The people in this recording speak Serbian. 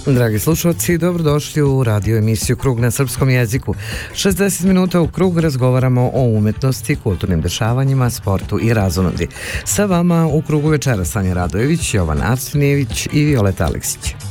Dragi slušalci, dobrodošli u radio emisiju Krug na srpskom jeziku. 60 minuta u krug razgovaramo o umetnosti, kulturnim dešavanjima, sportu i razonodi. Sa vama u krugu večera Sanja Radojević, Jovan Arsenijević i Violeta Aleksić.